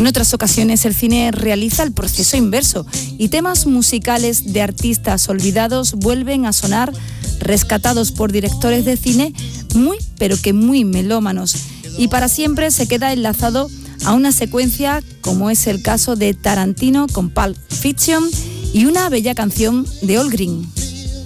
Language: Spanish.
En otras ocasiones el cine realiza el proceso inverso y temas musicales de artistas olvidados vuelven a sonar, rescatados por directores de cine muy pero que muy melómanos, y para siempre se queda enlazado a una secuencia como es el caso de Tarantino con Pulp Fiction y una bella canción de All Green.